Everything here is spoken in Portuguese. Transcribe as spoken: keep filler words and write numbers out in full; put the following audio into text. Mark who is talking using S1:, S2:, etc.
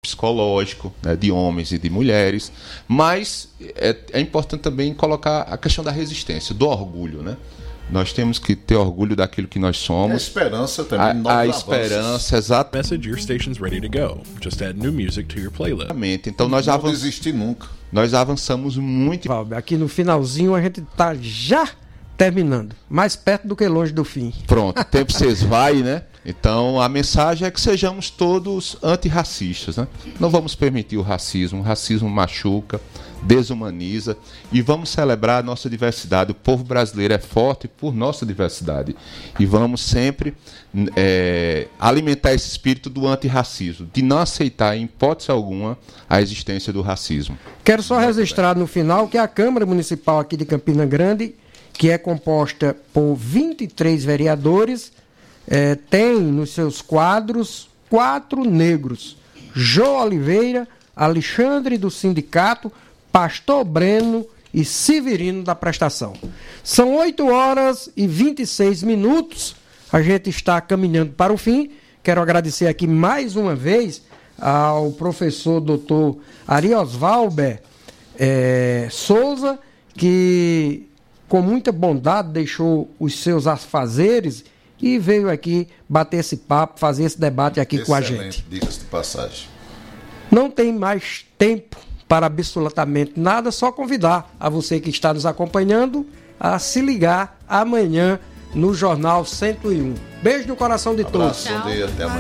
S1: psicológico, né, de homens e de mulheres, mas é, é importante também colocar a questão da resistência, do orgulho, né? Nós temos que ter orgulho daquilo que nós somos.
S2: A esperança também.
S1: A, a esperança, exato.
S3: Message, your station's ready to go. Just add new music to your playlist.
S1: Então nós
S2: não
S1: avançamos.
S2: desistir nunca.
S1: Nós avançamos muito.
S4: Aqui no finalzinho a gente tá já terminando, mais perto do que longe do fim.
S1: Pronto, o tempo se esvai, né? Então a mensagem é que sejamos todos antirracistas, né? Não vamos permitir o racismo. O racismo machuca, desumaniza, e vamos celebrar a nossa diversidade. O povo brasileiro é forte por nossa diversidade e vamos sempre é, alimentar esse espírito do antirracismo, de não aceitar em hipótese alguma a existência do racismo.
S4: Quero só registrar no final que a Câmara Municipal aqui de Campina Grande, que é composta por vinte e três vereadores, é, tem nos seus quadros quatro negros: Jô Oliveira, Alexandre do Sindicato, Pastor Breno e Severino da Prestação. São oito horas e vinte e seis minutos. A gente está caminhando para o fim. Quero agradecer aqui mais uma vez ao professor doutor Ariosvalber é, Souza, que com muita bondade deixou os seus afazeres e veio aqui bater esse papo, fazer esse debate aqui com a gente.
S2: Diga-se de passagem.
S4: Não tem mais tempo para absolutamente nada, só convidar a você que está nos acompanhando a se ligar amanhã no Jornal cento e um. Beijo no coração de
S2: Abraço,
S4: todos.
S2: bom dia, até amanhã.